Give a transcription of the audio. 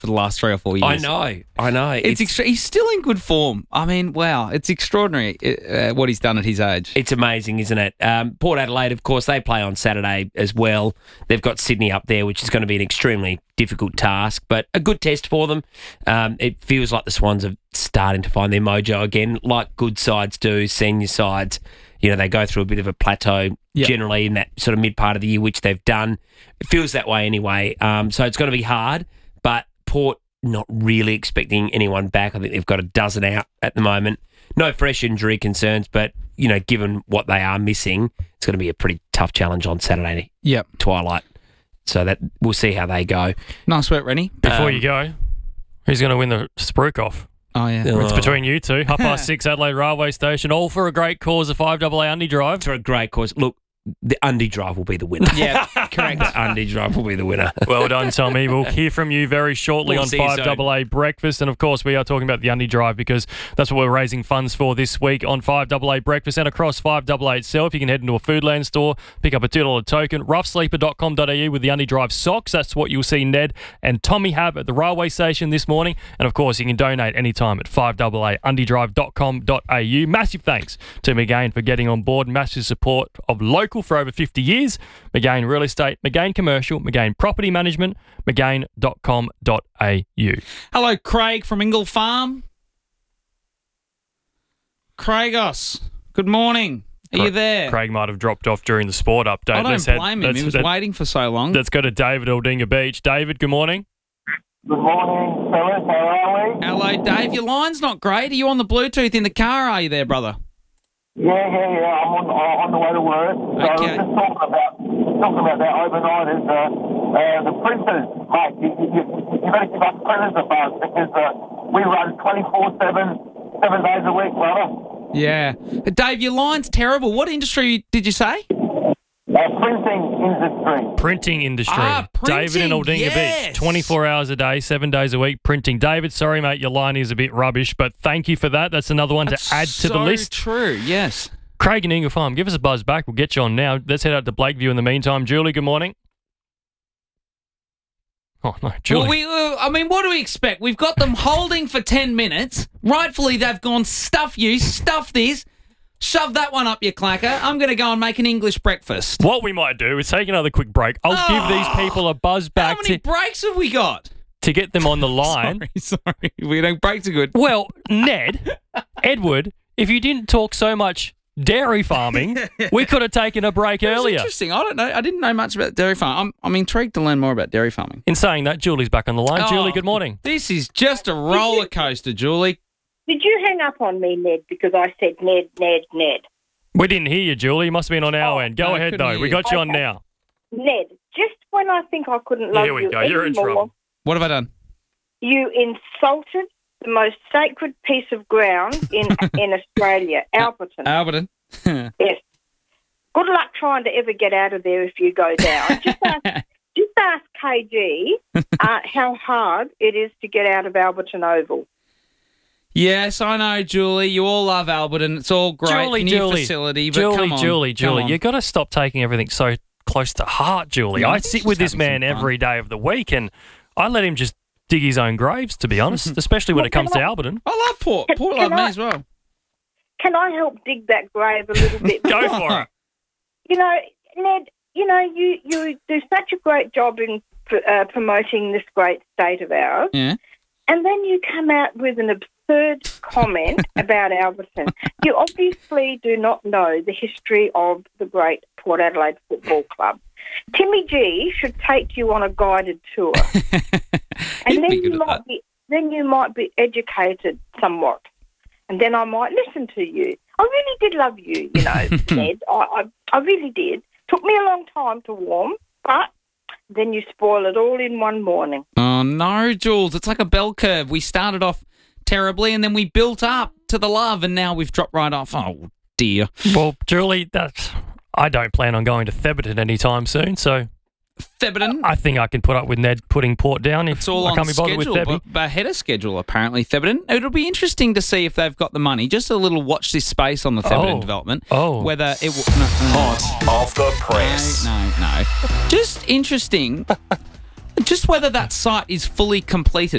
for the last 3 or 4 years. I know. He's still in good form. I mean, wow, it's extraordinary what he's done at his age. It's amazing, isn't it? Port Adelaide, of course, they play on Saturday as well. They've got Sydney up there, which is going to be an extremely difficult task, but a good test for them. It feels like the Swans are starting to find their mojo again, like good sides do, senior sides. You know, they go through a bit of a plateau generally in that sort of mid part of the year, which they've done. It feels that way anyway. So it's going to be hard, but Port not really expecting anyone back. I think they've got a dozen out at the moment. No fresh injury concerns, but, you know, given what they are missing, it's going to be a pretty tough challenge on Saturday twilight. So that we'll see how they go. Nice work, Rennie. Before you go, who's going to win the Spruik off? Oh, yeah. It's between you two. 6:30 Adelaide Railway Station, all for a great cause, a 5AA Undy Drive. For a great cause. Look, the Undy Drive will be the winner. Yeah, correct. The Undy Drive will be the winner. Well done, Tommy. We'll hear from you very shortly on 5AA Breakfast. And, of course, we are talking about the Undy Drive because that's what we're raising funds for this week on 5AA Breakfast and across 5AA itself. You can head into a Foodland store, pick up a $2 token, roughsleeper.com.au with the Undy Drive socks. That's what you'll see Ned and Tommy have at the railway station this morning. And, of course, you can donate anytime at 5AA.undydrive.com.au. Massive thanks to McGain for getting on board. Massive support of local for over 50 years. McGain Real Estate, McGain Commercial, McGain Property Management, McGain.com.au. Hello, Craig from Ingle Farm. Craigos, good morning. Are you there? Craig might have dropped off during the sport update. I don't blame him. He was waiting for so long. Let's go to David Aldinga Beach. David, good morning. Good morning, fellas. How are we? Hello, Dave. Your line's not great. Are you on the Bluetooth in the car? Are you there, brother? Yeah. I'm on the way to work. So Okay. just talking about that overnight is the printers, mate. You got to give us printers a buzz because we run 24/7, 7 days a week, brother. Yeah. Dave, your line's terrible. What industry did you say? Printing industry. Printing. David in Aldinga yes. Beach, 24 hours a day, 7 days a week, printing. David, sorry, mate, your line is a bit rubbish, but thank you for that. That's another one to add to the list. True, yes. Craig and Ingle Farm, give us a buzz back. We'll get you on now. Let's head out to Blakeview in the meantime. Julie, good morning. Oh, no, Julie. Well, what do we expect? We've got them holding for 10 minutes. Rightfully, they've gone, stuff you, stuff this. Shove that one up your clacker. I'm going to go and make an English breakfast. What we might do is take another quick break. I'll give these people a buzz back. How many breaks have we got? To get them on the line. Sorry. We don't breaks are good. Well, Ned, Edward, if you didn't talk so much dairy farming, we could have taken a break earlier. Interesting. I don't know. I didn't know much about dairy farming. I'm intrigued to learn more about dairy farming. In saying that, Julie's back on the line. Julie, good morning. This is just a roller coaster, Julie. Did you hang up on me, Ned, because I said Ned? We didn't hear you, Julie. You must have been on our end. Go ahead, though. We got you on now. Ned, just when I think I couldn't love you Here we go. You're in trouble. What have I done? You insulted the most sacred piece of ground in Australia, Alberton. Alberton. Yes. Good luck trying to ever get out of there if you go down. Just ask KG how hard it is to get out of Alberton Oval. Yes, I know, Julie. You all love Alberton. It's all great. New facility, but come on. Julie, you've got to stop taking everything so close to heart, Julie. I sit with this man every day of the week, and I let him just dig his own graves, to be honest, especially when it comes to Alberton. I love Port. Port love me as well. Can I help dig that grave a little bit? Go for it. You know, Ned, you do such a great job in promoting this great state of ours. Yeah. And then you come out with an absurd comment about Alberton. You obviously do not know the history of the great Port Adelaide Football Club. Timmy G should take you on a guided tour. And then you might be educated somewhat. And then I might listen to you. I really did love you, Ned. I really did. Took me a long time to warm, but then you spoil it all in one morning. Oh, no, Jules. It's like a bell curve. We started off terribly and then we built up to the love and now we've dropped right off. Oh, dear. Well, Julie, I don't plan on going to Theberton anytime soon, so Theberton? I think I can put up with Ned putting Port down if it's all I on can't be bothered schedule, with Thebe. but ahead of schedule, apparently, Theberton. It'll be interesting to see if they've got the money. Just a little watch this space on the Theberton development. Whether it will... Hot off the press. No. Just interesting. Just whether that site is fully completed.